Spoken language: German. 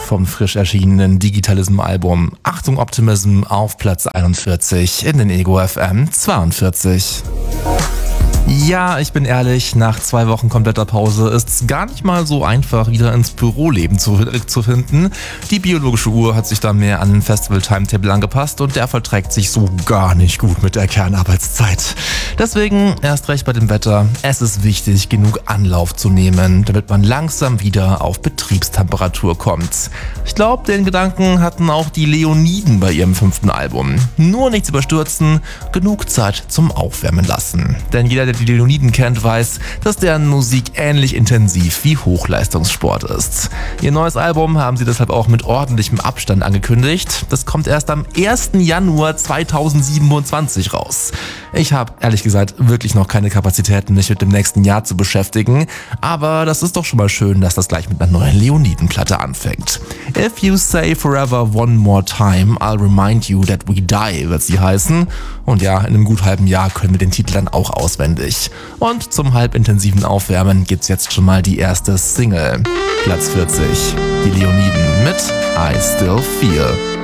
vom frisch erschienenen Digitalism-Album Achtung Optimism auf Platz 41 in den Ego FM 42. Ja, ich bin ehrlich, nach 2 Wochen kompletter Pause ist es gar nicht mal so einfach, wieder ins Büroleben zurückzufinden. Die biologische Uhr hat sich da mehr an den Festival-Timetable angepasst und der verträgt sich so gar nicht gut mit der Kernarbeitszeit. Deswegen, erst recht bei dem Wetter, es ist wichtig, genug Anlauf zu nehmen, damit man langsam wieder auf Betriebstemperatur kommt. Ich glaube, den Gedanken hatten auch die Leoniden bei ihrem 5. Album. Nur nichts überstürzen, genug Zeit zum Aufwärmen lassen. Denn jeder, der die Leoniden kennt, weiß, dass deren Musik ähnlich intensiv wie Hochleistungssport ist. Ihr neues Album haben sie deshalb auch mit ordentlichem Abstand angekündigt. Das kommt erst am 1. Januar 2027 raus. Ich habe ehrlich gesagt wirklich noch keine Kapazitäten, mich mit dem nächsten Jahr zu beschäftigen, aber das ist doch schon mal schön, dass das gleich mit einer neuen Leoniden-Platte anfängt. If You Say Forever One More Time, I'll Remind You That We Die wird sie heißen. Und ja, in einem gut halben Jahr können wir den Titel dann auch auswendig. Und zum halbintensiven Aufwärmen gibt's jetzt schon mal die erste Single. Platz 40, die Leoniden mit I Still Feel.